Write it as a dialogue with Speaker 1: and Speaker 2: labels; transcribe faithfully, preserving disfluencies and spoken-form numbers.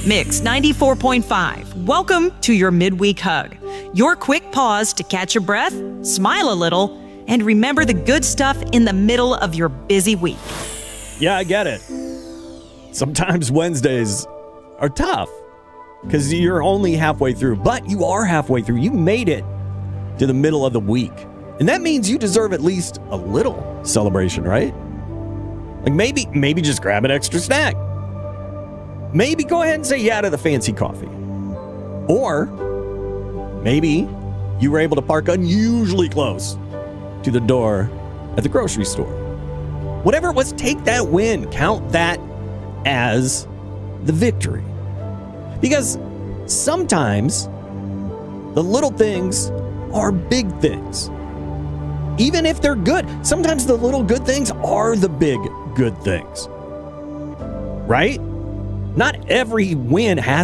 Speaker 1: Mix ninety-four point five. Welcome to your midweek hug. Your quick pause to catch your breath, smile a little, and remember the good stuff in the middle of your busy week.
Speaker 2: Yeah, I get it. Sometimes Wednesdays are tough because you're only halfway through, but you are halfway through. You made it to the middle of the week. And that means you deserve at least a little celebration, right? Like maybe, maybe just grab an extra snack. Maybe go ahead and say yeah to the fancy coffee. Or maybe you were able to park unusually close to the door at the grocery store. Whatever it was, take that win. Count that as the victory. Because sometimes the little things are big things. Even if they're good, sometimes the little good things are the big good things. Right? Not every win has